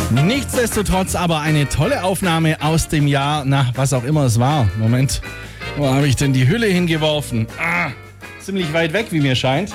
Nichtsdestotrotz aber eine tolle Aufnahme aus dem Jahr, was auch immer es war. Moment, wo habe ich denn die Hülle hingeworfen? Ziemlich weit weg, wie mir scheint.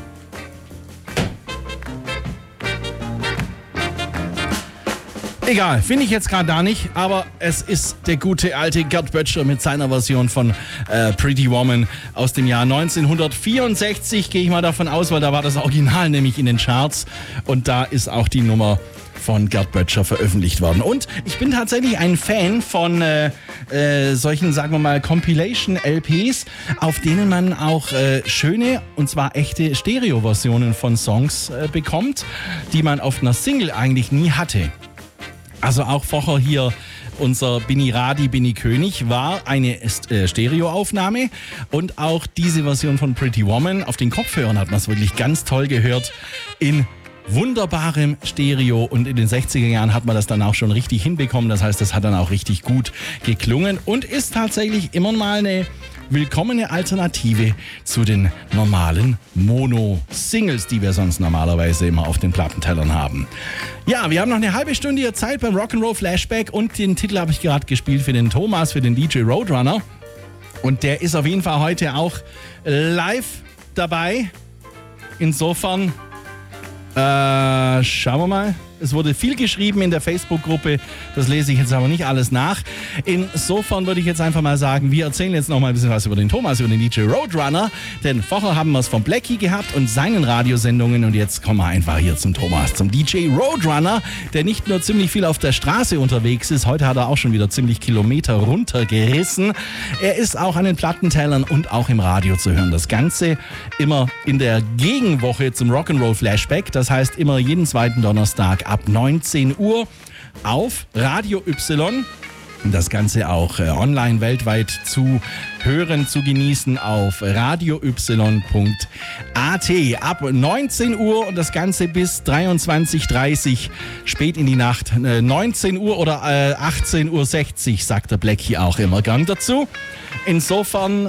Egal, finde ich jetzt gerade da nicht, aber es ist der gute alte Gert Böttcher mit seiner Version von Pretty Woman aus dem Jahr 1964, gehe ich mal davon aus, weil da war das Original nämlich in den Charts und da ist auch die Nummer von Gert Böttcher veröffentlicht worden. Und ich bin tatsächlich ein Fan von solchen, sagen wir mal, Compilation-LPs, auf denen man auch schöne, und zwar echte Stereo-Versionen von Songs bekommt, die man auf einer Single eigentlich nie hatte. Also auch vorher hier unser Binny Radi, Binny König war eine Stereoaufnahme und auch diese Version von Pretty Woman auf den Kopfhörern hat man es wirklich ganz toll gehört in wunderbarem Stereo und in den 60er Jahren hat man das dann auch schon richtig hinbekommen. Das heißt, das hat dann auch richtig gut geklungen und ist tatsächlich immer mal eine willkommene Alternative zu den normalen Mono-Singles, die wir sonst normalerweise immer auf den Plattentellern haben. Ja, wir haben noch eine halbe Stunde hier Zeit beim Rock'n'Roll Flashback und den Titel habe ich gerade gespielt für den Thomas, für den DJ Roadrunner. Und der ist auf jeden Fall heute auch live dabei. Insofern schauen wir mal. Es wurde viel geschrieben in der Facebook-Gruppe, das lese ich jetzt aber nicht alles nach. Insofern würde ich jetzt einfach mal sagen, wir erzählen jetzt noch mal ein bisschen was über den Thomas, über den DJ Roadrunner, denn vorher haben wir es vom Blackie gehabt und seinen Radiosendungen und jetzt kommen wir einfach hier zum Thomas, zum DJ Roadrunner, der nicht nur ziemlich viel auf der Straße unterwegs ist, heute hat er auch schon wieder ziemlich Kilometer runtergerissen. Er ist auch an den Plattentellern und auch im Radio zu hören. Das Ganze immer in der Gegenwoche zum Rock'n'Roll Flashback, das heißt immer jeden zweiten Donnerstag ab 19 Uhr auf Radio Y. Das Ganze auch online weltweit zu hören, zu genießen auf radioy.at. Ab 19 Uhr und das Ganze bis 23:30 Uhr, spät in die Nacht. 19 Uhr oder 18:60 Uhr, sagt der Blackie auch immer gern dazu. Insofern,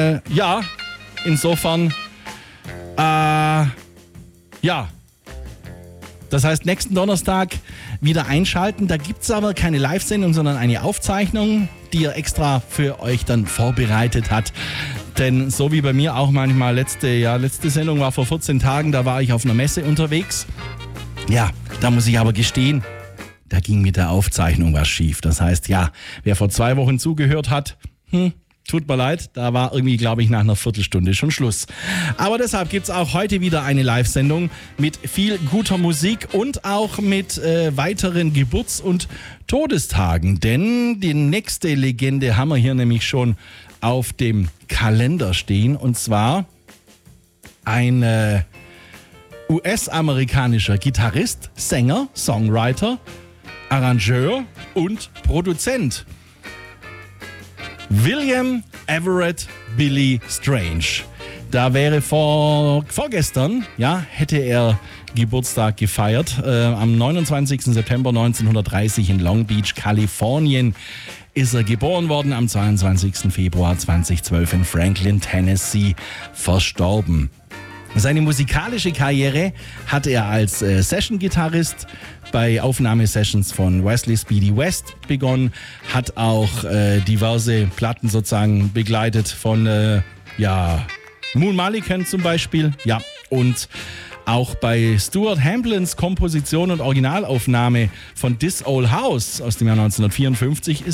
Das heißt, nächsten Donnerstag wieder einschalten. Da gibt es aber keine Live-Sendung, sondern eine Aufzeichnung, die er extra für euch dann vorbereitet hat. Denn so wie bei mir auch manchmal, letzte Sendung war vor 14 Tagen, da war ich auf einer Messe unterwegs. Ja, da muss ich aber gestehen, da ging mit der Aufzeichnung was schief. Das heißt, wer vor 2 Wochen zugehört hat, tut mir leid, da war irgendwie, glaube ich, nach einer Viertelstunde schon Schluss. Aber deshalb gibt es auch heute wieder eine Live-Sendung mit viel guter Musik und auch mit weiteren Geburts- und Todestagen. Denn die nächste Legende haben wir hier nämlich schon auf dem Kalender stehen. Und zwar ein US-amerikanischer Gitarrist, Sänger, Songwriter, Arrangeur und Produzent. William Everett Billy Strange. Da wäre vorgestern, hätte er Geburtstag gefeiert. Am 29. September 1930 in Long Beach, Kalifornien ist er geboren worden. Am 22. Februar 2012 in Franklin, Tennessee verstorben. Seine musikalische Karriere hat er als Session-Gitarrist bei Aufnahmesessions von Wesley Speedy West begonnen, hat auch diverse Platten sozusagen begleitet von Moon Malikan zum Beispiel, und auch bei Stuart Hamplins Komposition und Originalaufnahme von This Old House aus dem Jahr 1954 ist